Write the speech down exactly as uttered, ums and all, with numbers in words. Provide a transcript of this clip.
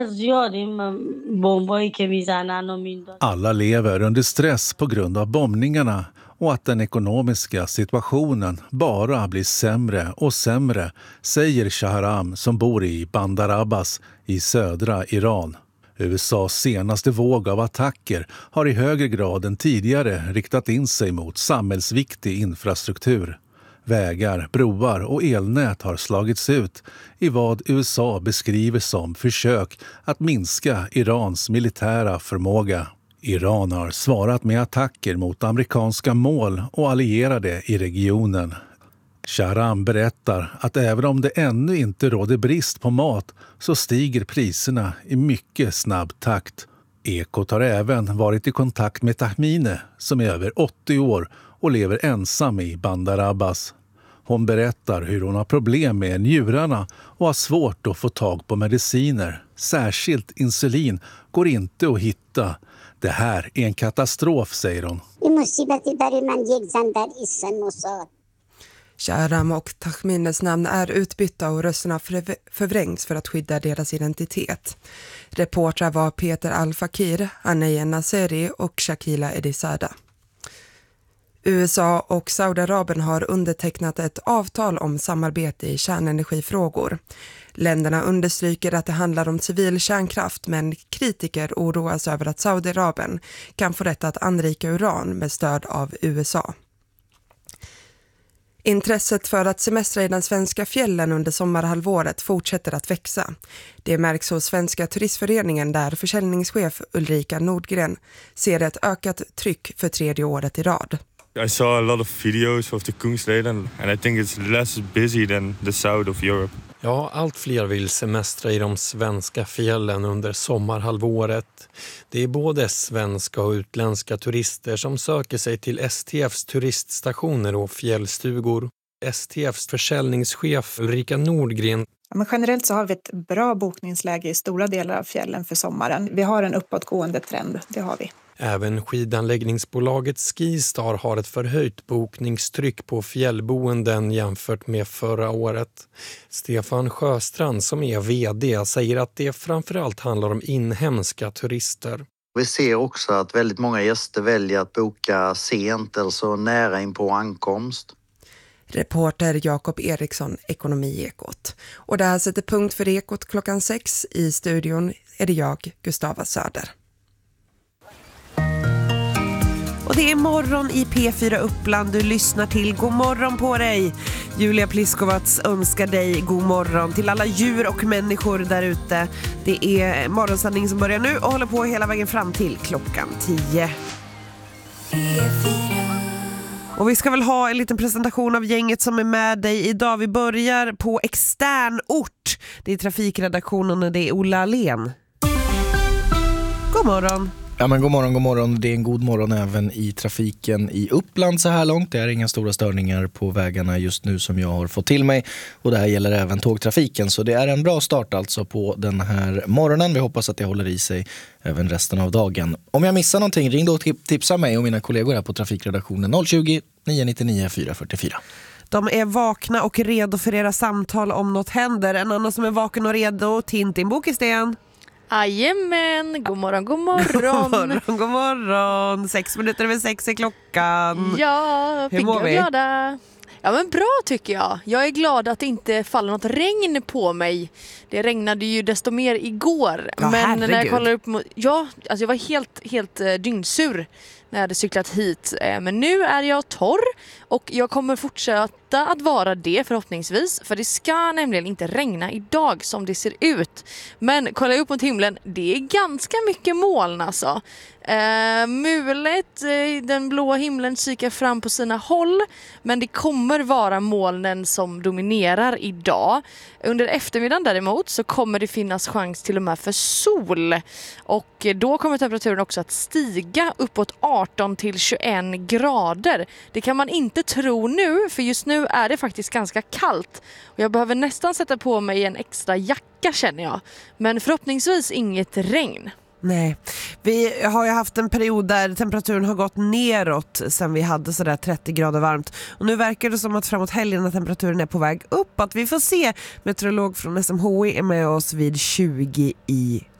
Alla lever under stress på grund av bombningarna och att den ekonomiska situationen bara blir sämre och sämre, säger Shahram som bor i Bandar Abbas i södra Iran. U S A:s senaste våg av attacker har i högre grad än tidigare riktat in sig mot samhällsviktig infrastruktur. Vägar, broar och elnät har slagits ut i vad U S A beskriver som försök att minska Irans militära förmåga. Iran har svarat med attacker mot amerikanska mål och allierade i regionen. Shahram berättar att även om det ännu inte råder brist på mat så stiger priserna i mycket snabb takt. Ekot har även varit i kontakt med Tahmine som är över åttio år och lever ensam i Bandar Abbas. Hon berättar hur hon har problem med njurarna och har svårt att få tag på mediciner. Särskilt insulin går inte att hitta. Det här är en katastrof, säger hon. Shahram och Tahmines namn är utbytta och rösterna förvrängs för att skydda deras identitet. Reportrar var Peter Al-Fakir, Anaya Naseri och Shakila Edisada. U S A och Saudiarabien har undertecknat ett avtal om samarbete i kärnenergifrågor. Länderna understryker att det handlar om civil kärnkraft, men kritiker oroas över att Saudiarabien kan få rätt att anrika uran med stöd av U S A. Intresset för att semestra i den svenska fjällen under sommarhalvåret fortsätter att växa. Det märks hos Svenska turistföreningen där försäljningschef Ulrika Nordgren ser ett ökat tryck för tredje året i rad. I saw a lot of videos of the Kungsleden and I think it's less busy than the south of Europe. Ja, allt fler vill semestra i de svenska fjällen under sommarhalvåret. Det är både svenska och utländska turister som söker sig till S T F:s turiststationer och fjällstugor. S T F:s försäljningschef Ulrika Nordgren. Ja, men generellt så har vi ett bra bokningsläge i stora delar av fjällen för sommaren. Vi har en uppåtgående trend, det har vi. Även skidanläggningsbolaget Skistar har ett förhöjt bokningstryck på fjällboenden jämfört med förra året. Stefan Sjöstrand som är vd säger att det framförallt handlar om inhemska turister. Vi ser också att väldigt många gäster väljer att boka sent eller så nära in på ankomst. Reporter Jakob Eriksson, Ekonomiekot. Och det här sätter punkt för Ekot klockan sex. I studion är det jag, Gustava Söder. Och det är morgon i P fyra Uppland du lyssnar till. God morgon på dig. Julia Pliskovac önskar dig god morgon till alla djur och människor där ute. Det är morgonsändning som börjar nu och håller på hela vägen fram till klockan tio. Och vi ska väl ha en liten presentation av gänget som är med dig idag. Vi börjar på extern ort. Det är trafikredaktionen och det är Ola Alén. God morgon. Ja men god morgon, god morgon. Det är en god morgon även i trafiken i Uppland så här långt. Det är inga stora störningar på vägarna just nu som jag har fått till mig. Och det här gäller även tågtrafiken. Så det är en bra start alltså på den här morgonen. Vi hoppas att det håller i sig även resten av dagen. Om jag missar någonting, ring då och tipsa mig och mina kollegor här på trafikredaktionen noll tjugo, nio nio nio, fyra fyra fyra. De är vakna och redo för era samtal om något händer. En annan som är vaken och redo, Tintin Bokisten. Jajamän, god morgon, god morgon. God morgon, god morgon. Sex minuter över sex är klockan. Ja, pigga och glada. Ja men bra tycker jag. Jag är glad att det inte faller något regn på mig. Det regnade ju desto mer igår. Ja, men herregud. när jag kollar upp mot, ja, alltså jag var helt, helt uh, dyngsur när jag hade cyklat hit. Eh, men nu är jag torr och jag kommer fortsätta att vara det förhoppningsvis. För det ska nämligen inte regna idag som det ser ut. Men kolla upp mot himlen, det är ganska mycket moln alltså. Eh, mulet, eh, den blåa himlen kikar fram på sina håll. Men det kommer vara molnen som dominerar idag. Under eftermiddagen däremot så kommer det finnas chans till och med för sol. Och då kommer temperaturen också att stiga uppåt arton till tjugoett grader. Det kan man inte tro nu, för just nu är det faktiskt ganska kallt. Och jag behöver nästan sätta på mig en extra jacka känner jag. Men förhoppningsvis inget regn. Nej, Vi har ju haft en period där temperaturen har gått neråt sen vi hade sådär trettio grader varmt. Och nu verkar det som att framåt helgen att temperaturen är på väg uppåt. Vi får se. Meteorolog från S M H I är med oss vid tjugo i